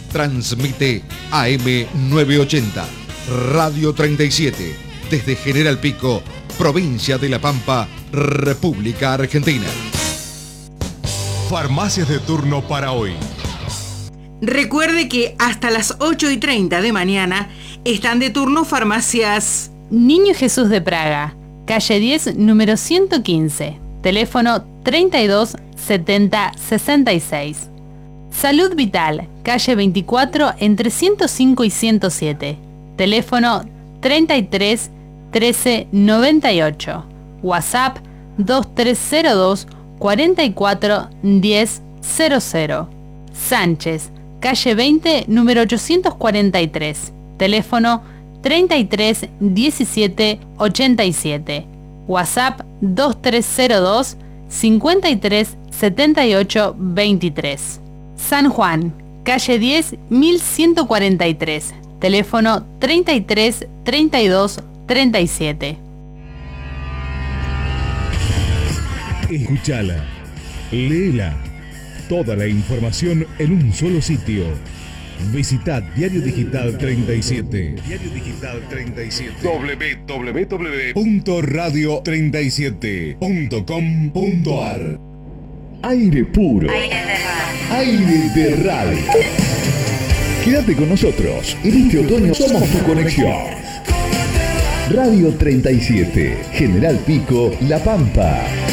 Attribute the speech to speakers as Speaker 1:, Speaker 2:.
Speaker 1: Transmite AM 980, Radio 37, desde General Pico, provincia de La Pampa, República Argentina.
Speaker 2: Farmacias de turno para hoy.
Speaker 3: Recuerde que hasta las 8:30 de mañana están de turno farmacias
Speaker 4: Niño Jesús de Praga, calle 10, número 115, teléfono 32 70 66. Salud Vital, calle 24, entre 105 y 107, teléfono 33 13 98, WhatsApp 2302 44 10 00. Sánchez, calle 20, número 843, teléfono 33 17 87, WhatsApp 2302 53 78 23. San Juan, calle 10, 1143, teléfono 33 32 37.
Speaker 5: Escúchala, léela, toda la información en un solo sitio. Visita Diario Digital 37. Diario Digital 37. www.radio37.com.ar. Aire puro. Aire de radio. Quédate con nosotros. En este otoño somos tu conexión. Radio 37, General Pico, La Pampa.